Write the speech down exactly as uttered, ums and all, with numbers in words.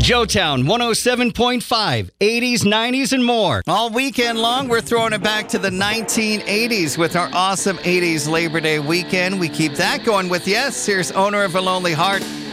Joetown one oh seven point five, eighties, nineties, and more. All weekend long, we're throwing it back to the nineteen eighties with our awesome eighties Labor Day weekend. We keep that going with you. Here's owner of A Lonely Heart,